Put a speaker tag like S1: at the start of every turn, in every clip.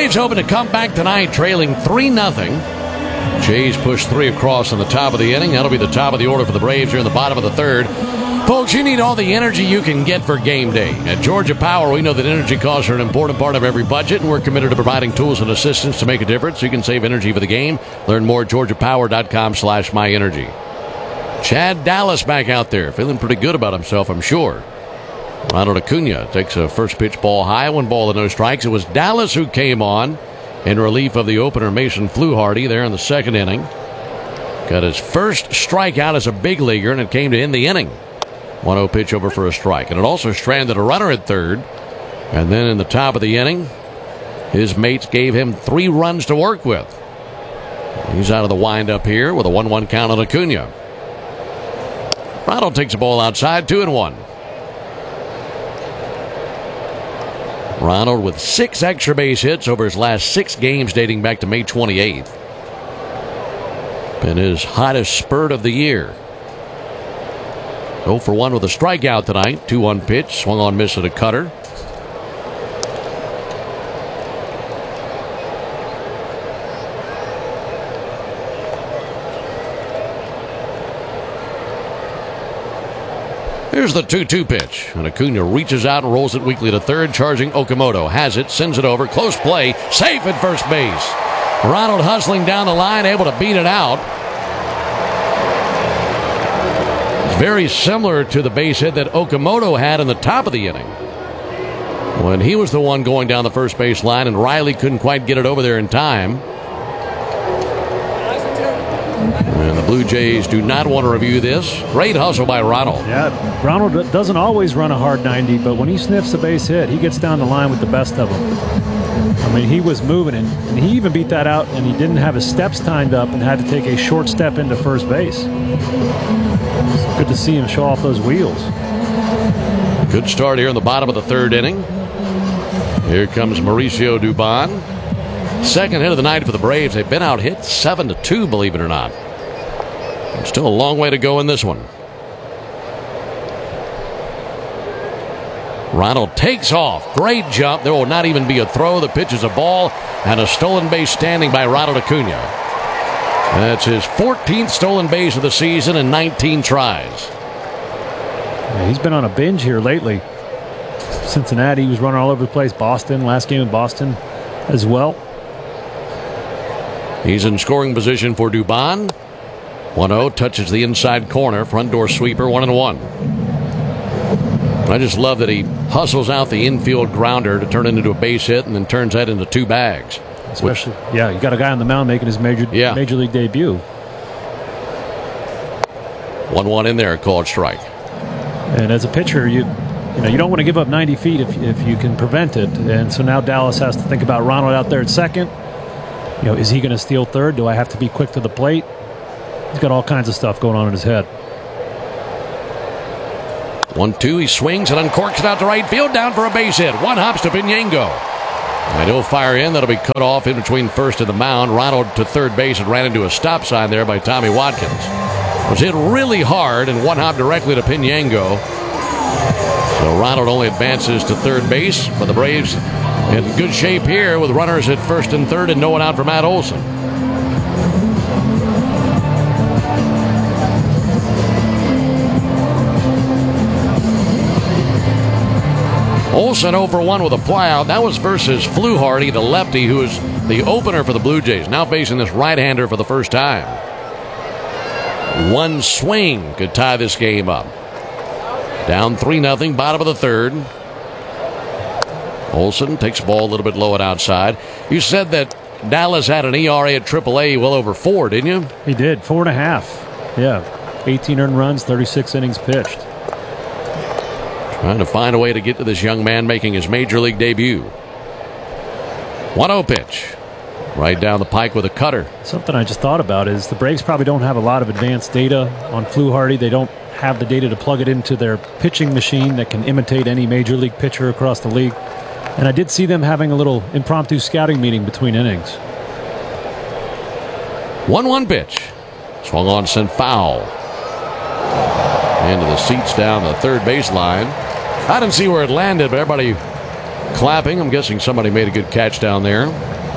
S1: Braves hoping to come back tonight trailing 3-0. Jays push 3 across in the top of the inning. That'll be the top of the order for the Braves here in the bottom of the third. Folks, you need all the energy you can get for game day. At Georgia Power, we know that energy costs are an important part of every budget, and we're committed to providing tools and assistance to make a difference. You can save energy for the game. Learn more at georgiapower.com/myenergy. Chad Dallas back out there, feeling pretty good about himself, I'm sure. Ronald Acuna takes a first pitch ball high, 1 ball and no strikes. It was Dallas who came on in relief of the opener, Mason Fluharty, there in the second inning. Got his first strikeout as a big leaguer, and it came to end the inning. 1-0 pitch over for a strike. And it also stranded a runner at third. And then in the top of the inning, his mates gave him 3 runs to work with. He's out of the windup here with a 1-1 count on Acuna. Ronald takes the ball outside, 2-1. Ronald with 6 extra base hits over his last 6 games dating back to May 28th. Been his hottest spurt of the year. 0 for 1 with a strikeout tonight. 2-1 pitch, swung on, miss at a cutter. Here's the 2-2 pitch, and Acuna reaches out and rolls it weakly to third, charging Okamoto. Has it, sends it over, close play, safe at first base. Ronald hustling down the line, able to beat it out. It's very similar to the base hit that Okamoto had in the top of the inning, when he was the one going down the first base line, and Riley couldn't quite get it over there in time. And the Blue Jays do not want to review this. Great hustle by Ronald.
S2: Yeah, Ronald doesn't always run a hard 90, but when he sniffs a base hit, he gets down the line with the best of them. I mean, he was moving, and he even beat that out, and he didn't have his steps timed up and had to take a short step into first base. It's good to see him show off those wheels.
S1: Good start here in the bottom of the third inning. Here comes Mauricio Dubon. Second hit of the night for the Braves. They've been out hit 7-2, believe it or not. Still a long way to go in this one. Ronald takes off. Great jump. There will not even be a throw. The pitch is a ball, and a stolen base standing by Ronald Acuna. That's his 14th stolen base of the season and 19 tries.
S2: Yeah, he's been on a binge here lately. Cincinnati, he was running all over the place. Boston, last game in Boston as well.
S1: He's in scoring position for Dubon. 1-0, touches the inside corner, front door sweeper, 1-1. I just love that he hustles out the infield grounder to turn it into a base hit and then turns that into 2 bags.
S2: Especially, yeah, you got a guy on the mound making his major league debut.
S1: 1-1 in there, called strike.
S2: And as a pitcher, you don't want to give up 90 feet if you can prevent it. And so now Dallas has to think about Ronald out there at second. Is he going to steal third? Do I have to be quick to the plate? He's got all kinds of stuff going on in his head.
S1: 1-2, he swings and uncorks it out to right field, down for a base hit. 1 hops to Pinango. And he'll fire in. That'll be cut off in between first and the mound. Ronald to third base and ran into a stop sign there by Tommy Watkins. Was hit really hard and 1 hop directly to Pinango. So Ronald only advances to third base, but the Braves in good shape here with runners at first and third and no one out for Matt Olson. Olson 0 for 1 with a flyout. That was versus Fluharty, the lefty, who is the opener for the Blue Jays. Now facing this right-hander for the first time. 1 swing could tie this game up. Down 3-0, bottom of the third. Olson takes the ball a little bit low and outside. You said that Dallas had an ERA at AAA well over 4, didn't you?
S2: He did, 4.5. Yeah, 18 earned runs, 36 innings pitched.
S1: Trying to find a way to get to this young man making his major league debut. 1-0 pitch. Right down the pike with a cutter.
S2: Something I just thought about is the Braves probably don't have a lot of advanced data on Fluharty. They don't have the data to plug it into their pitching machine that can imitate any major league pitcher across the league. And I did see them having a little impromptu scouting meeting between innings.
S1: 1-1 pitch. Swung on, sent foul. Into the seats down the third baseline. I didn't see where it landed, but everybody clapping. I'm guessing somebody made a good catch down there.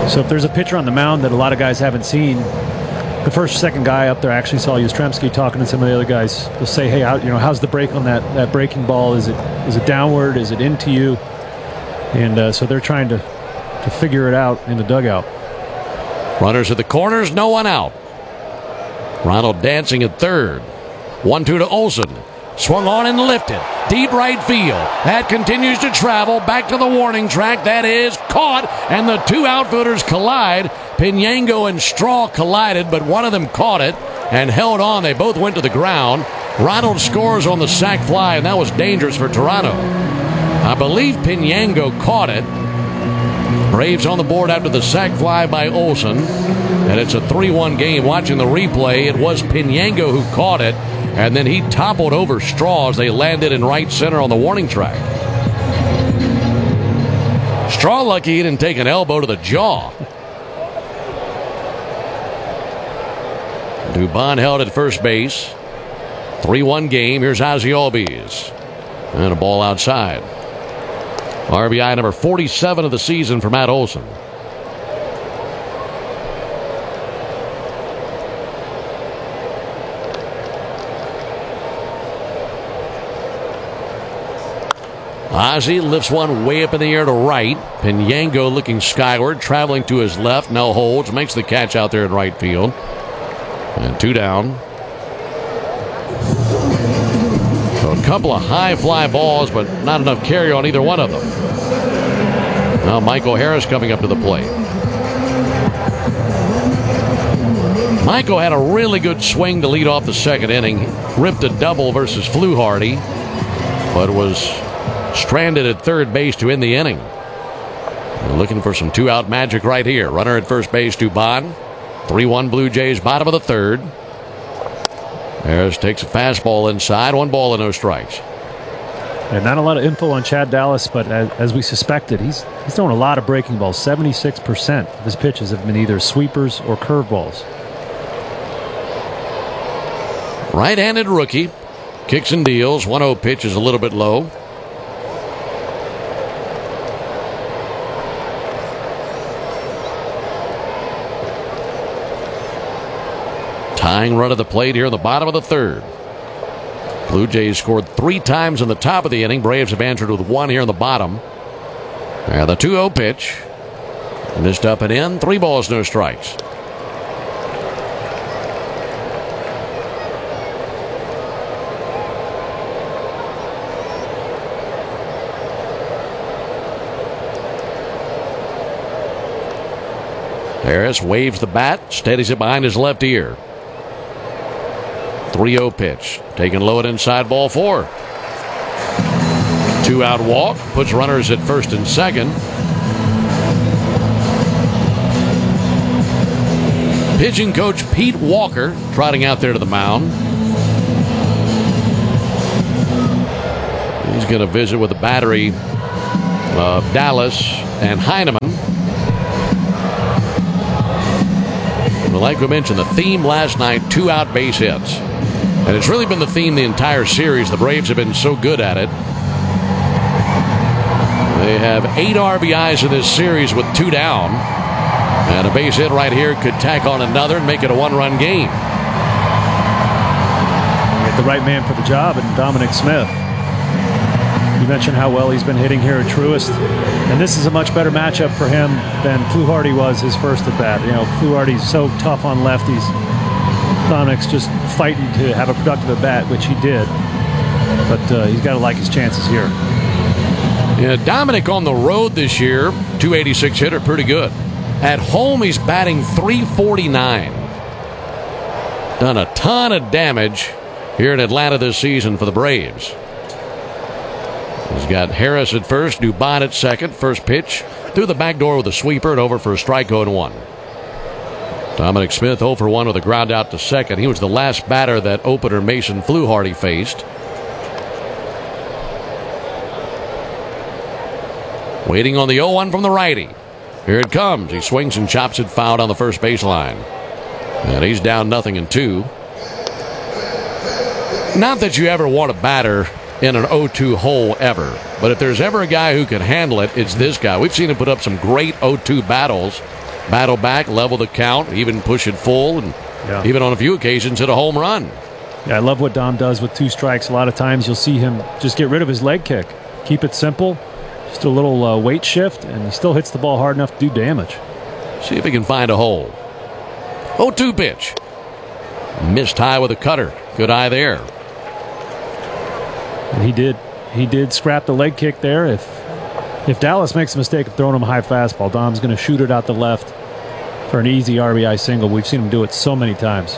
S2: So if there's a pitcher on the mound that a lot of guys haven't seen, the first or second guy up there, I actually saw Yastrzemski talking to some of the other guys. They'll say, hey, how's the break on that breaking ball? Is it downward? Is it into you? And so they're trying to figure it out in the dugout.
S1: Runners at the corners, no one out. Ronald dancing at third. 1-2 to Olson. Swung on and lifted. Deep right field. That continues to travel back to the warning track. That is caught, and the two outfielders collide. Pinango and Straw collided, but one of them caught it and held on. They both went to the ground. Ronald scores on the sac fly, and that was dangerous for Toronto. I believe Pinango caught it. Braves on the board after the sac fly by Olson, and it's a 3-1 game. Watching the replay, it was Pinango who caught it, and then he toppled over Straw as they landed in right center on the warning track. Straw lucky he didn't take an elbow to the jaw. Dubon held at first base. 3-1 game. Here's Ozzie Albies. And a ball outside. RBI number 47 of the season for Matt Olson. Ozzie lifts one way up in the air to right. Pinango looking skyward, traveling to his left. No holds. Makes the catch out there in right field. And 2 down. So a couple of high fly balls, but not enough carry on either one of them. Now Michael Harris coming up to the plate. Michael had a really good swing to lead off the second inning. Ripped a double versus Fluharty, but was stranded at third base to end the inning. We're looking for some 2-out magic right here. Runner at first base, Dubon. 3-1 Blue Jays, bottom of the third. Harris takes a fastball inside. 1 ball and no strikes.
S2: And not a lot of info on Chad Dallas, but as we suspected, he's throwing a lot of breaking balls. 76% of his pitches have been either sweepers or curveballs.
S1: Right-handed rookie. Kicks and deals. 1-0 pitch is a little bit low. Tying run at the plate here in the bottom of the third. Blue Jays scored 3 times in the top of the inning. Braves have answered with 1 here in the bottom. And the 2-0 pitch. Missed up and in. 3 balls, no strikes. Harris waves the bat, steadies it behind his left ear. 3-0 pitch. Taken low at inside, ball 4. 2-out walk. Puts runners at first and second. Pitching coach Pete Walker trotting out there to the mound. He's going to visit with the battery of Dallas and Heineman. Like we mentioned, the theme last night, 2-out base hits. And it's really been the theme the entire series. The Braves have been so good at it. They have 8 RBIs in this series with 2 down. And a base hit right here could tack on another and make it a 1-run game.
S2: Get the right man for the job, and Dominic Smith. You mentioned how well he's been hitting here at Truist. And this is a much better matchup for him than Fluharty was his first at bat. You know, Fluharty's so tough on lefties. Dominic's just fighting to have a productive at bat, which he did. But he's got to like his chances here.
S1: Yeah, Dominic on the road this year, 286 hitter, pretty good. At home, he's batting .349. Done a ton of damage here in Atlanta this season for the Braves. He's got Harris at first, Dubon at second. First pitch through the back door with a sweeper and over for a strike 0-1. Dominic Smith 0 for 1 with a ground out to second. He was the last batter that opener Mason Fluharty faced. Waiting on the 0-1 from the righty. Here it comes. He swings and chops it foul down the first baseline. And he's down 0-2. Not that you ever want a batter in an 0-2 hole ever. But if there's ever a guy who can handle it, it's this guy. We've seen him put up some great 0-2 battles battle back, level the count, even push it full, and even on a few occasions hit a home run.
S2: Yeah, I love what Dom does with 2 strikes. A lot of times you'll see him just get rid of his leg kick. Keep it simple, just a little weight shift, and he still hits the ball hard enough to do damage.
S1: See if he can find a hole. 0-2 pitch. Missed high with a cutter. Good eye there.
S2: And he did scrap the leg kick there. If Dallas makes a mistake of throwing him a high fastball, Dom's going to shoot it out the left for an easy RBI single. We've seen him do it so many times.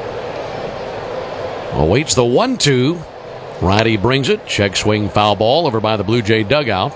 S1: Awaits the 1-2. Righty brings it. Check swing foul ball over by the Blue Jay dugout.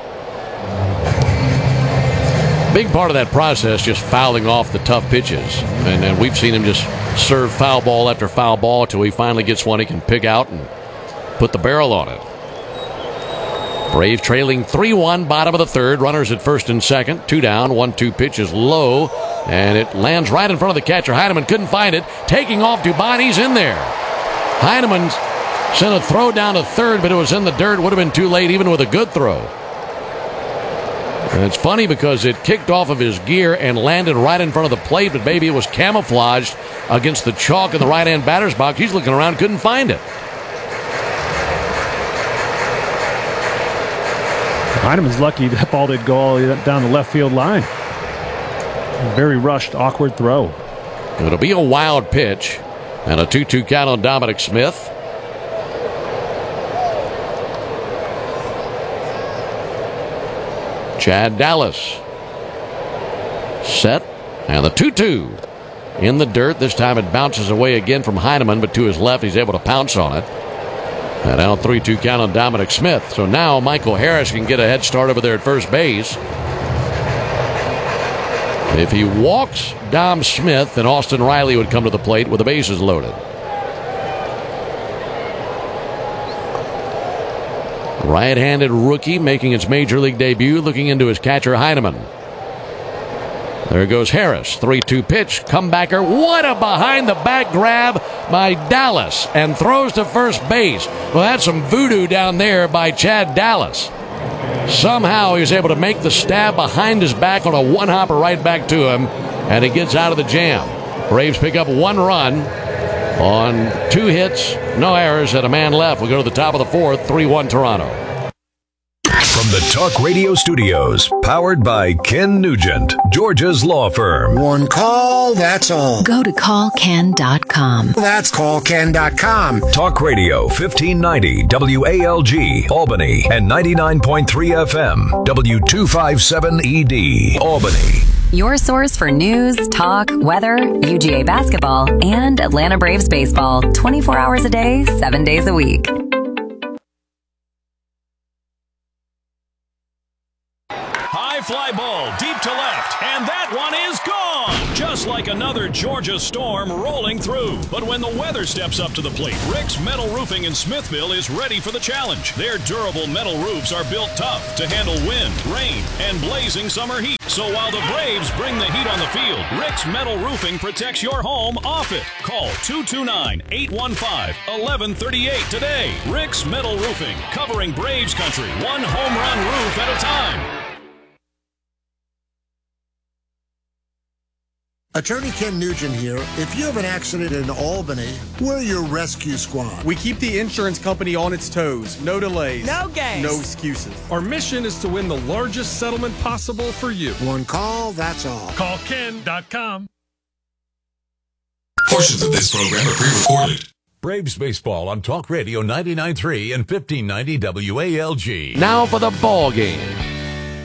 S1: Big part of that process, just fouling off the tough pitches. And we've seen him just serve foul ball after foul ball until he finally gets one he can pick out and put the barrel on it. Braves trailing 3-1, bottom of the third. Runners at first and second. 2 down. 1-2 pitch is low. And it lands right in front of the catcher. Heineman couldn't find it. Taking off Dubon. He's in there. Heineman sent a throw down to third, but it was in the dirt. Would have been too late even with a good throw. And it's funny because it kicked off of his gear and landed right in front of the plate, but maybe it was camouflaged against the chalk in the right-hand batter's box. He's looking around, couldn't find it.
S2: Heineman's lucky that ball did go all the way down the left field line. Very rushed, awkward throw.
S1: It'll be a wild pitch and a 2-2 count on Dominic Smith. Chad Dallas set, and the 2-2 in the dirt. This time it bounces away again from Heineman, but to his left he's able to pounce on it. And now 3-2 count on Dominic Smith. So now Michael Harris can get a head start over there at first base. If he walks Dom Smith, then Austin Riley would come to the plate with the bases loaded. Right-handed rookie making its major league debut, looking into his catcher Heineman. There goes Harris. 3-2 pitch. Comebacker. What a behind-the-back grab by Dallas. And throws to first base. Well, that's some voodoo down there by Chad Dallas. Somehow he was able to make the stab behind his back on a one-hopper right back to him. And he gets out of the jam. Braves pick up 1 run on 2 hits, no errors, and a man left. We'll go to the top of the 4th. 3-1 Toronto.
S3: From the Talk Radio Studios, powered by Ken Nugent, Georgia's law firm.
S4: One call, that's all.
S5: Go to callken.com.
S4: That's callken.com.
S3: Talk Radio 1590 WALG, Albany, and 99.3 FM, W257ED, Albany.
S5: Your source for news, talk, weather, UGA basketball, and Atlanta Braves baseball 24 hours a day, 7 days a week.
S6: Fly ball deep to left, and that one is gone. Just like another Georgia storm rolling through. But when the weather steps up to the plate, Rick's Metal Roofing in Smithville is ready for the challenge. Their durable metal roofs are built tough to handle wind, rain, and blazing summer heat. So while the Braves bring the heat on the field, Rick's Metal Roofing protects your home off it. Call 229-815-1138 today. Rick's Metal Roofing, covering Braves country, one home run roof at a time.
S4: Attorney Ken Nugent here. If you have an accident in Albany, we're your rescue squad.
S7: We keep the insurance company on its toes. No delays.
S8: No games.
S7: No excuses.
S9: Our mission is to win the largest settlement possible for you.
S4: One call, that's all.
S9: Callken.com.
S10: Portions of this program are pre-recorded.
S3: Braves baseball on Talk Radio 99.3 and 1590 WALG.
S1: Now for the ball game.